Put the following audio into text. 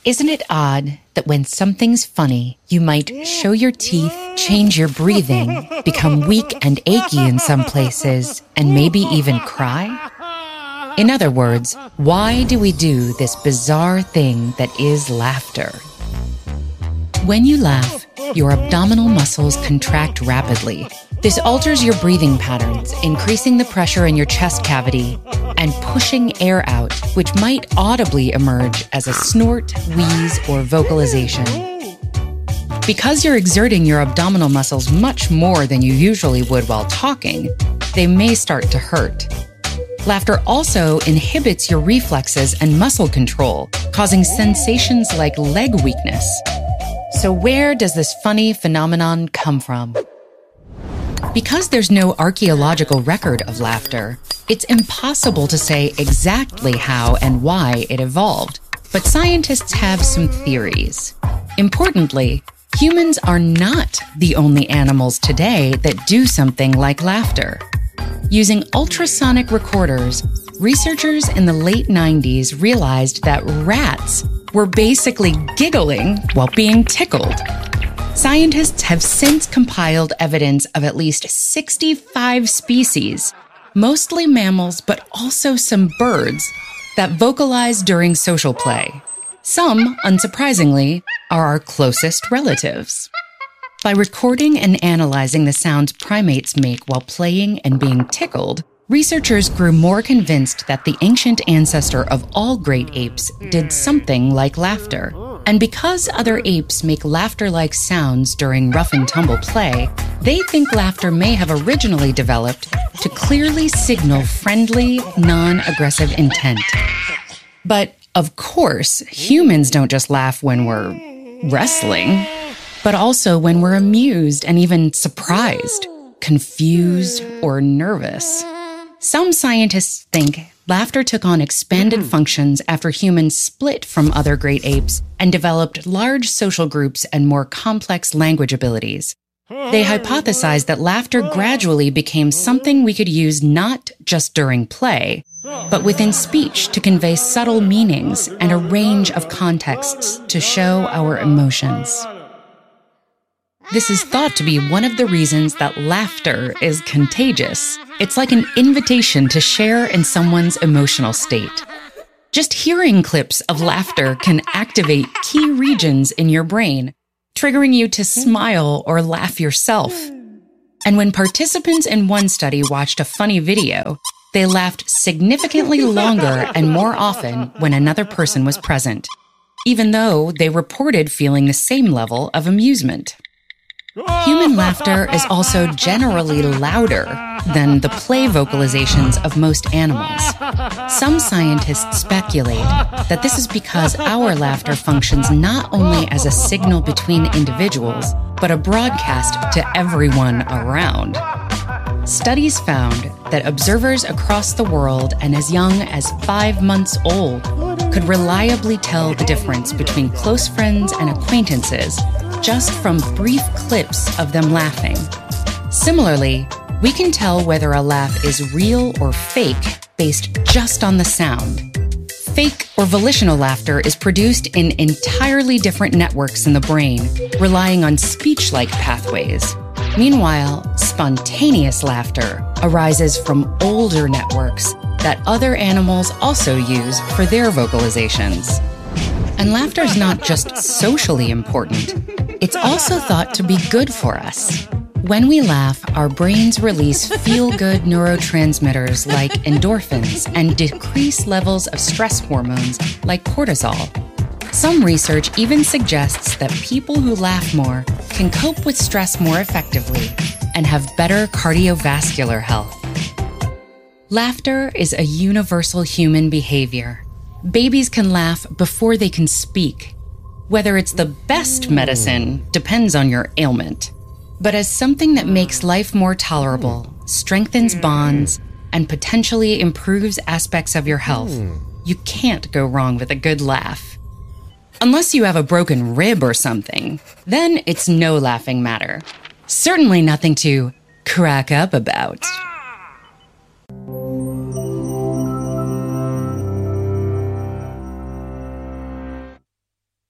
Isn't it odd that when something's funny, you might show your teeth, change your breathing, become weak and achy in some places, and maybe even cry? In other words, why do we do this bizarre thing that is laughter? When you laugh, your abdominal muscles contract rapidly. This alters your breathing patterns, increasing the pressure in your chest cavity and pushing air out, which might audibly emerge as a snort, wheeze, or vocalization. Because you're exerting your abdominal muscles much more than you usually would while talking, they may start to hurt. Laughter also inhibits your reflexes and muscle control, causing sensations like leg weakness. So where does this funny phenomenon come from? Because there's no archaeological record of laughter, it's impossible to say exactly how and why it evolved, but scientists have some theories. Importantly, humans are not the only animals today that do something like laughter. Using ultrasonic recorders, researchers in the late 90s realized that rats were basically giggling while being tickled. Scientists have since compiled evidence of at least 65 species, mostly mammals but also some birds, that vocalize during social play. Some, unsurprisingly, are our closest relatives. By recording and analyzing the sounds primates make while playing and being tickled, researchers grew more convinced that the ancient ancestor of all great apes did something like laughter. And because other apes make laughter-like sounds during rough-and-tumble play, they think laughter may have originally developed to clearly signal friendly, non-aggressive intent. But, of course, humans don't just laugh when we're wrestling, but also when we're amused and even surprised, confused, or nervous. Some scientists think laughter took on expanded functions after humans split from other great apes and developed large social groups and more complex language abilities. They hypothesized that laughter gradually became something we could use not just during play, but within speech to convey subtle meanings and a range of contexts to show our emotions. This is thought to be one of the reasons that laughter is contagious. It's like an invitation to share in someone's emotional state. Just hearing clips of laughter can activate key regions in your brain, triggering you to smile or laugh yourself. And when participants in one study watched a funny video, they laughed significantly longer and more often when another person was present, even though they reported feeling the same level of amusement. Human laughter is also generally louder than the play vocalizations of most animals. Some scientists speculate that this is because our laughter functions not only as a signal between individuals, but a broadcast to everyone around. Studies found that observers across the world and as young as 5 months old could reliably tell the difference between close friends and acquaintances just from brief clips of them laughing. Similarly, we can tell whether a laugh is real or fake based just on the sound. Fake or volitional laughter is produced in entirely different networks in the brain, relying on speech-like pathways. Meanwhile, spontaneous laughter arises from older networks that other animals also use for their vocalizations. And laughter is not just socially important. It's also thought to be good for us. When we laugh, our brains release feel-good neurotransmitters like endorphins and decrease levels of stress hormones like cortisol. Some research even suggests that people who laugh more can cope with stress more effectively and have better cardiovascular health. Laughter is a universal human behavior. Babies can laugh before they can speak. Whether it's the best medicine depends on your ailment. But as something that makes life more tolerable, strengthens bonds, and potentially improves aspects of your health, you can't go wrong with a good laugh. Unless you have a broken rib or something, then it's no laughing matter. Certainly nothing to crack up about.